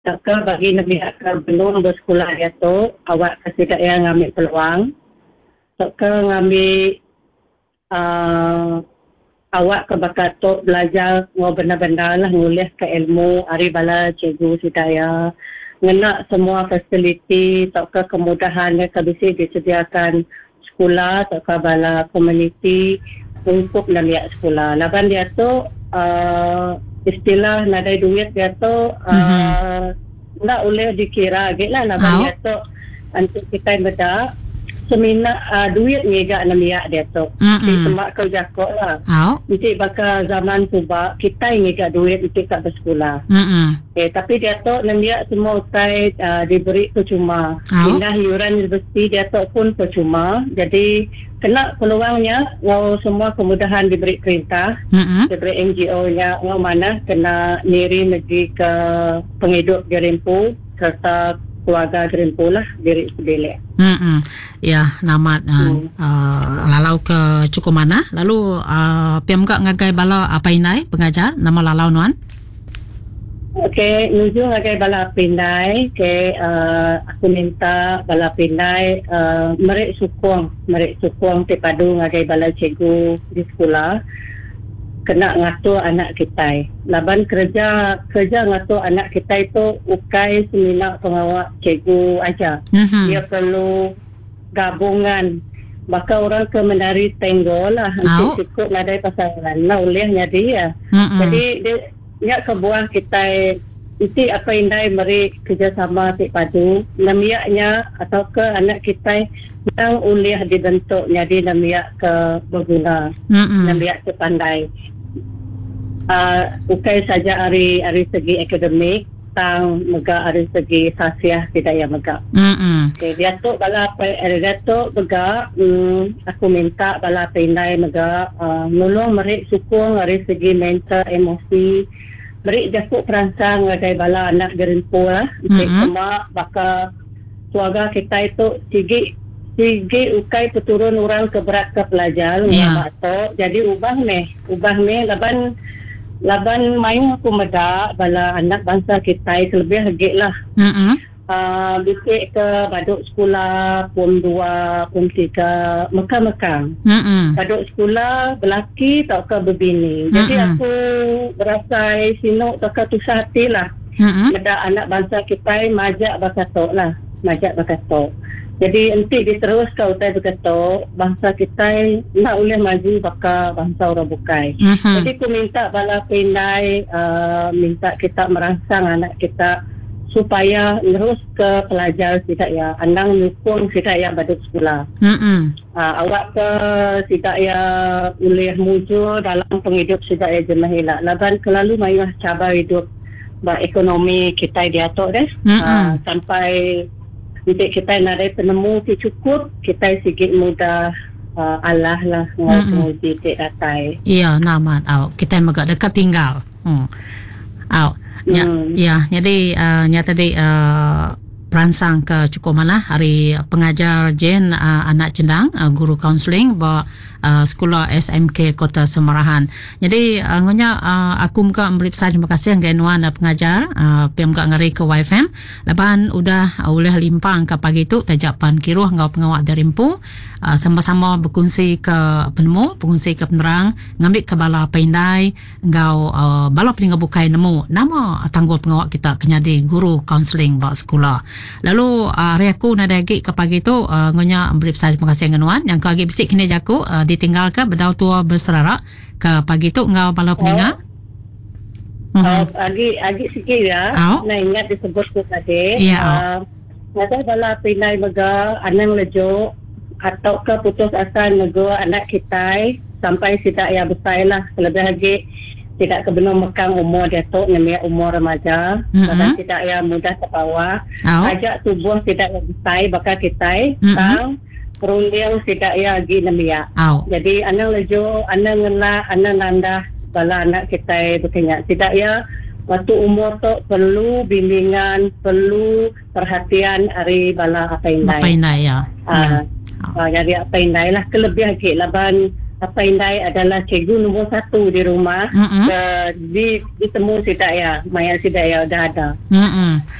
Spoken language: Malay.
Tak ke bagi nabi akal belum bersekolah dia tu, awak kasi tak yang ngambil peluang. Tak ke ngambil awak ke bakat tu belajar ngau benda-benda lah nguliah ke ilmu hari bala cikgu sidaya ngena semua fasiliti tak ke kemudahan ke bisi disediakan sekolah tak ke bala komuniti untuk namiak sekolah. Laban dia tu istilah nadai duit dia tu tak boleh dikira lagi lah. Laban dia tu untuk kita beda semina duit ngega namiak dia tu. Di semak kau jakok lah. Nanti bakal zaman tuba kita ngega duit nanti kat bersekolah. Tapi dia tu namiak semua utai diberi percuma. Pindah yuran universiti dia tu pun percuma. Jadi kena peluangnya ngau semua kemudahan diberi perintah, diberi NGO-nya ngau mana kena niri negeri ke penghidup Gerimpu serta keluarga Gerimpu lah diri sendiri. Ya, namat lalau ke Cukumana. Lalu PM kak ngagai bala apa inai pengajar nama lalau nuan? Okey, nuju ngagai bala pindai ke aku minta bala pindai merik sukong tepadu ngagai bala cikgu di sekolah kena ngatur anak kita. Laban kerja ngatur anak kita itu ukai semina pengawal cikgu aja. Dia perlu gabungan. Maka orang ke menari tenggol lah. Nanti cukup nadai pasangan. Nah, olehnya dia. Jadi dia kebuah kita nanti apa indai meri kerjasama tik padu. Namiaknya atau ke anak kita yang oleh dibentuk jadi namiak ke berguna. Namiak ke pandai. Bukan saja hari segi akademik tang mega dari segi sasiah tidak ya mega. Okay, dia tu bala dia tu mega aku minta bala pindai mega nolong merik sukung dari segi mental emosi merik jakuk perangsang dari bala anak Gerimpu lah. Semua bakal keluarga kita itu sigi ukai peturun orang keberat ke pelajar jadi ubah ni laban main aku medak bala anak bangsa kita terlebih lagi lah. Bisik ke baduk sekolah PUM 2, PUM 3 mekang-mekang. Baduk sekolah belaki tak ke berbini. Jadi aku berasa sinuk tak ke tusah hati lah. Medak anak bangsa kita majak bakatok lah. Majak bakatok. Jadi nanti diterus kau utai berkata bangsa kita nak boleh maju bakal bangsa orang bukai. Jadi aku minta bala pindai minta kita merangsang anak kita supaya terus ke pelajar tidak ya andang nyukung tidak ya badut sekolah. Awak ke tidak ya boleh muncul dalam penghidup tidak ya jemahilah. Laban kelalu mayuh cabar hidup ekonomi kita diatur sampai jadi kita nak ada penemu tu cukup kita sikit mudah Allah lah menguji cik datai. Iya, namat kita agak dekat tinggal. Jadi tadi perangsang ke Cukumana hari pengajar Jen anak cendang guru kaunseling bawa sekolah SMK Kota Semarahan. Jadi ngonya aku muka memberi pesan terima kasih dengan nuan pengajar PM muka ngari ke YFM. Laban udah oleh limpang ke pagi tu tajapan kiruh ngau pengawak Gerimpu sama-sama berkongsi ke penemu, berkongsi ke penerang, ngambil ke bala pindai ngau bala pening bukai nemu nama tanggul pengawak kita kenyadi guru kaunseling bawa sekolah. Lalu hari aku nak lagi ke pagi tu ngonya memberi pesan terima kasih dengan nuan yang kau bisik kini jaku ditinggalkan berdau tua berserarak ke pagi tu ngau bala peninga. Agi sikit ya. Nak ingat disebut tu tadi. Ada bala pinai mega anang lejo atau ke putus asa nego anak kita sampai tidak ya besar lah. Lebih lagi tidak kebenar mekang umur dia tu namanya umur remaja dan tidak ya mudah terbawa. Ajak tubuh tidak ya besar bakal kita tang perunding tidak ya lagi namanya. Jadi anak lejo anak ngena anak nanda bala anak kita bertanya tidak ya waktu umur tu perlu bimbingan, perlu perhatian dari bala apa indai ya. Jadi apa indai lah kelebih lagi laban apa Indai adalah cikgu nombor 1 di rumah. Di semua si daya, mayat si daya dah ada.